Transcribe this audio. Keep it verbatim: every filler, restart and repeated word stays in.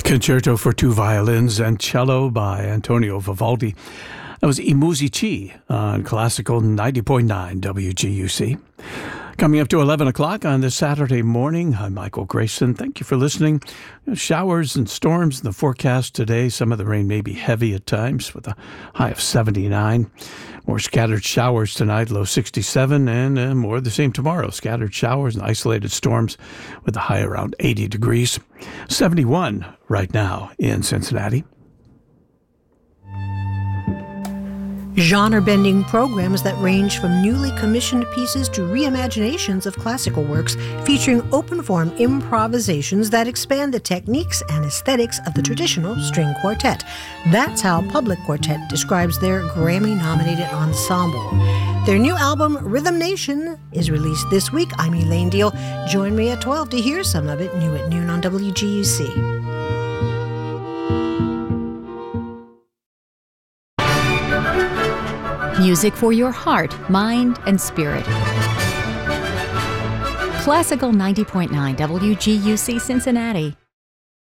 Concerto for Two Violins and Cello by Antonio Vivaldi. That was I Musici on Classical ninety point nine W G U C. Coming up to eleven o'clock on this Saturday morning, I'm Michael Grayson. Thank you for listening. Showers and storms in the forecast today. Some of the rain may be heavy at times with a high of seventy-nine. More scattered showers tonight, low sixty-seven, and uh, more of the same tomorrow. Scattered showers and isolated storms with a high around eighty degrees. seventy-one right now in Cincinnati. Genre-bending programs that range from newly commissioned pieces to reimaginations of classical works, featuring open-form improvisations that expand the techniques and aesthetics of the traditional string quartet. That's how Public Quartet describes their Grammy-nominated ensemble. Their new album, Rhythm Nation, is released this week. I'm Elaine Deal. Join me at twelve to hear some of it, new at noon on W G U C. Music for your heart, mind, and spirit. Classical ninety point nine W G U C Cincinnati.